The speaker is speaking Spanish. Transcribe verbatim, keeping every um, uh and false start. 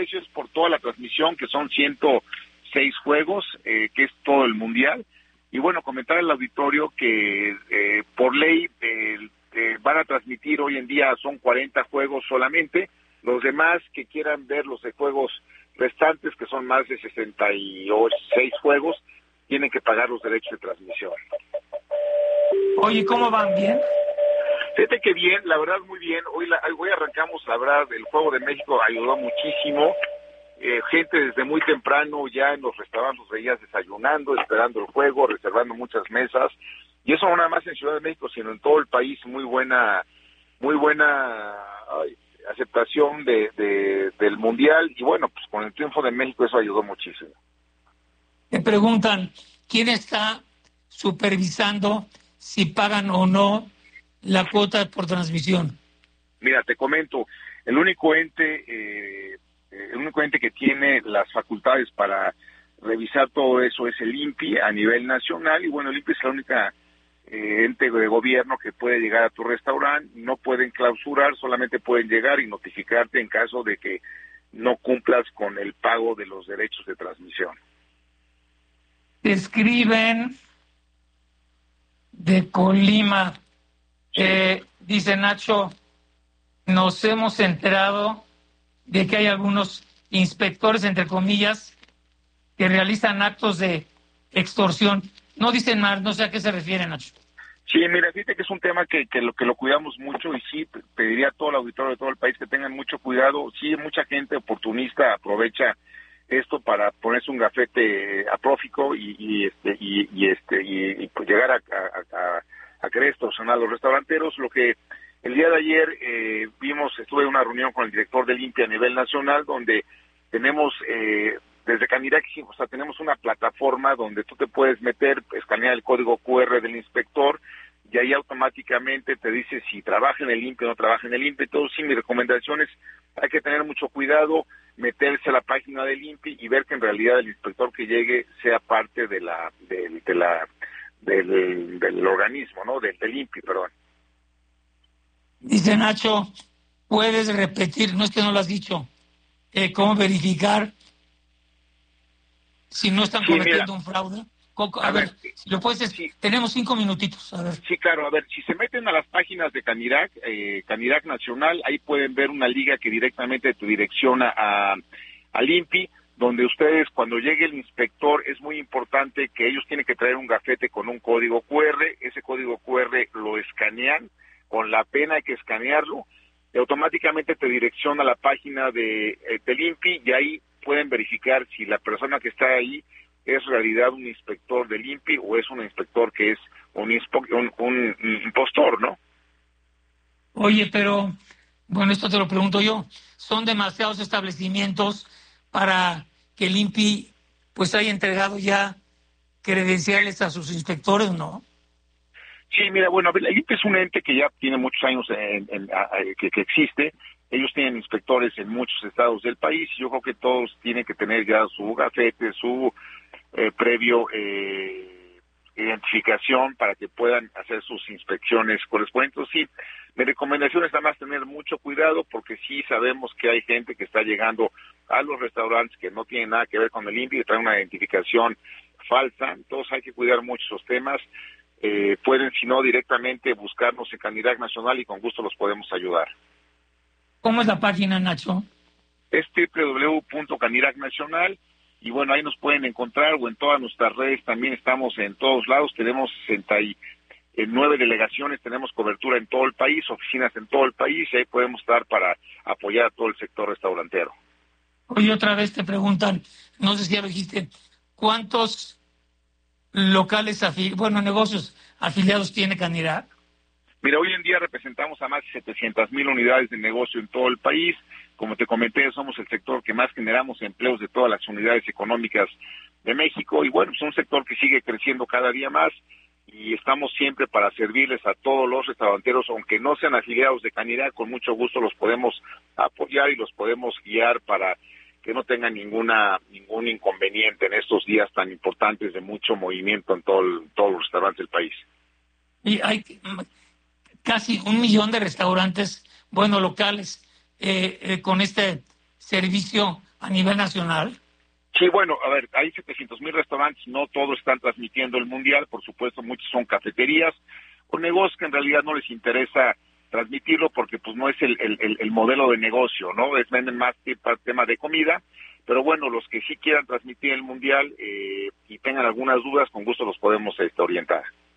precio es por toda la transmisión, que son ciento seis juegos, eh, que es todo el mundial. Y bueno, comentar al auditorio que eh, por ley eh, eh, van a transmitir hoy en día son cuarenta juegos solamente. Los demás que quieran ver los de juegos restantes, que son más de sesenta y seis juegos, tienen que pagar los derechos de transmisión. Oye, ¿cómo van? ¿Bien? Fíjate que bien, la verdad muy bien. Hoy, la, hoy arrancamos, la verdad, el Juego de México ayudó muchísimo. Eh, gente desde muy temprano ya en los restaurantes los veías desayunando, esperando el juego, reservando muchas mesas. Y eso no nada más en Ciudad de México, sino en todo el país. Muy buena, muy buena ay, aceptación de, de del Mundial. Y bueno, pues con el triunfo de México eso ayudó muchísimo. Me preguntan, ¿quién está supervisando si pagan o no la cuota por transmisión? Mira, te comento, el único ente, eh, el único ente que tiene las facultades para revisar todo eso es el I N P I a nivel nacional, y bueno, el I N P I es la única eh, ente de gobierno que puede llegar a tu restaurante. No pueden clausurar, solamente pueden llegar y notificarte en caso de que no cumplas con el pago de los derechos de transmisión. Escriben de Colima, eh, dice Nacho, nos hemos enterado de que hay algunos inspectores, entre comillas, que realizan actos de extorsión. No dicen más, no sé a qué se refieren, Nacho. Sí, mira, fíjate que es un tema que, que lo que lo cuidamos mucho, y sí, pediría a todo el auditorio de todo el país que tengan mucho cuidado. Sí, mucha gente oportunista aprovecha esto para ponerse un gafete aprófico y, y este y, y este y, y pues llegar a, a, a, a querer extorsionar a los restauranteros. Lo que el día de ayer eh, vimos, estuve en una reunión con el director del I N P I a nivel nacional, donde tenemos eh, desde Canirac, o sea, tenemos una plataforma donde tú te puedes meter, escanear el código Q R del inspector, y ahí automáticamente te dice si trabaja en el I N P I o no trabaja en el I N P I. Todo sí, mi recomendación es, hay que tener mucho cuidado, meterse a la página del I N P I y ver que en realidad el inspector que llegue sea parte de la de, de la del, del organismo, ¿no? Del, del I N P I, perdón. Dice Nacho, puedes repetir, no es que no lo has dicho, eh, cómo verificar si no están Sí, cometiendo mira, un fraude. Coco, a, a ver, ver, si lo puedes, sí. Tenemos cinco minutitos, a ver. Sí, claro, a ver, si se meten a las páginas de Canirac, eh, Canirac Nacional, ahí pueden ver una liga que directamente te direcciona a, al I N P I, donde ustedes, cuando llegue el inspector, es muy importante que ellos tienen que traer un gafete con un código Q R. Ese código Q R lo escanean, con la pena hay que escanearlo, y automáticamente te direcciona a la página de, eh, del I N P I, y ahí pueden verificar si la persona que está ahí es en realidad un inspector del I N P I o es un inspector que es un, un, un, un impostor, ¿no? Oye, pero, bueno, esto te lo pregunto yo, ¿son demasiados establecimientos para que el I N P I pues haya entregado ya credenciales a sus inspectores, no? Sí, mira, bueno, el I N P I es un ente que ya tiene muchos años en, en, a, a, que, que existe. Ellos tienen inspectores en muchos estados del país, y yo creo que todos tienen que tener ya su gafete, su eh, previo eh, identificación para que puedan hacer sus inspecciones correspondientes. Sí, mi recomendación es además tener mucho cuidado, porque sí sabemos que hay gente que está llegando a los restaurantes que no tienen nada que ver con el I N P I, que traen una identificación falsa. Entonces hay que cuidar mucho esos temas. Eh, pueden, si no, directamente buscarnos en Canirac Nacional y con gusto los podemos ayudar. ¿Cómo es la página, Nacho? Es doble u doble u doble u punto canirac nacional, y bueno, ahí nos pueden encontrar, o en todas nuestras redes también estamos en todos lados. Tenemos sesenta y nueve delegaciones, tenemos cobertura en todo el país, oficinas en todo el país, y ahí podemos estar para apoyar a todo el sector restaurantero. Hoy otra vez te preguntan, no sé si ya lo dijiste, ¿cuántos locales, afili- bueno, negocios afiliados tiene Canirac? Mira, hoy en día representamos a más de setecientas mil unidades de negocio en todo el país. Como te comenté, somos el sector que más generamos empleos de todas las unidades económicas de México, y bueno, es un sector que sigue creciendo cada día más, y estamos siempre para servirles a todos los restauranteros, aunque no sean afiliados de Canirac. Con mucho gusto los podemos apoyar y los podemos guiar para que no tengan ninguna ningún inconveniente en estos días tan importantes de mucho movimiento en todo el, todos los restaurantes del país. Y hay casi un millón de restaurantes, bueno, locales, eh, eh, con este servicio a nivel nacional? Sí, bueno, a ver, hay setecientos mil restaurantes, no todos están transmitiendo el Mundial, por supuesto, muchos son cafeterías o negocios que en realidad no les interesa transmitirlo porque pues no es el, el, el modelo de negocio, ¿no? Es venden más tema de comida, pero bueno, los que sí quieran transmitir el Mundial eh, y tengan algunas dudas, con gusto los podemos este, orientar.